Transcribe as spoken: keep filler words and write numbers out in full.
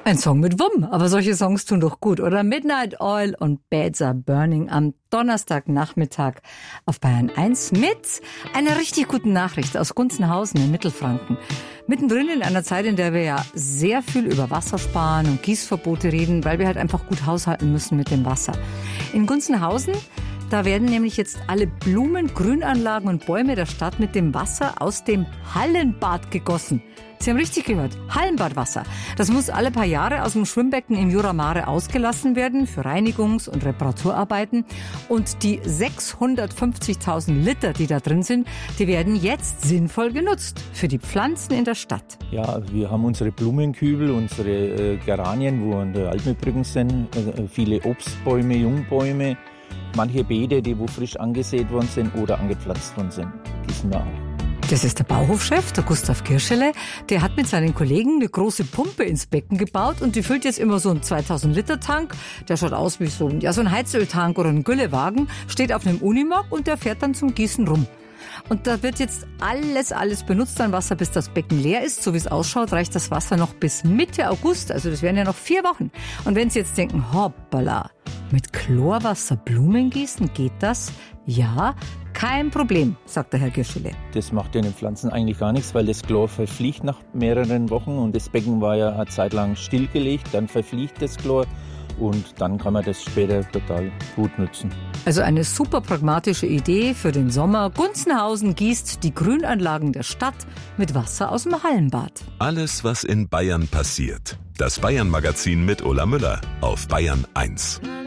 Ein Song mit Wumm, aber solche Songs tun doch gut, oder? Midnight Oil und Beds Are Burning am Donnerstagnachmittag auf Bayern eins mit einer richtig guten Nachricht aus Gunzenhausen in Mittelfranken. Mittendrin in einer Zeit, in der wir ja sehr viel über Wassersparen und Gießverbote reden, weil wir halt einfach gut haushalten müssen mit dem Wasser. In Gunzenhausen, da werden nämlich jetzt alle Blumen, Grünanlagen und Bäume der Stadt mit dem Wasser aus dem Hallenbad gegossen. Sie haben richtig gehört, Hallenbadwasser. Das muss alle paar Jahre aus dem Schwimmbecken im Jura Mare ausgelassen werden für Reinigungs- und Reparaturarbeiten. Und die sechshundertfünfzigtausend Liter, die da drin sind, die werden jetzt sinnvoll genutzt für die Pflanzen in der Stadt. Ja, wir haben unsere Blumenkübel, unsere äh, Geranien, wo an der Altmühlbrücke sind, äh, viele Obstbäume, Jungbäume, manche Beete, die wo frisch angesät worden sind oder angepflanzt worden sind, gießen wir auch. Das ist der Bauhofchef, der Gustav Kirschele. Der hat mit seinen Kollegen eine große Pumpe ins Becken gebaut und die füllt jetzt immer so einen zweitausend Liter Tank. Der schaut aus wie so, ja, so ein Heizöltank oder ein Güllewagen, steht auf einem Unimog und der fährt dann zum Gießen rum. Und da wird jetzt alles, alles benutzt an Wasser, bis das Becken leer ist. So wie es ausschaut, reicht das Wasser noch bis Mitte August. Also das wären ja noch vier Wochen. Und wenn Sie jetzt denken, hoppala, mit Chlorwasser Blumen gießen, geht das? Ja, kein Problem, sagt der Herr Kirschele. Das macht den Pflanzen eigentlich gar nichts, weil das Chlor verfliegt nach mehreren Wochen und das Becken war ja eine Zeit lang stillgelegt, dann verfliegt das Chlor und dann kann man das später total gut nutzen. Also eine super pragmatische Idee für den Sommer. Gunzenhausen gießt die Grünanlagen der Stadt mit Wasser aus dem Hallenbad. Alles, was in Bayern passiert. Das Bayern-Magazin mit Ulla Müller auf Bayern eins.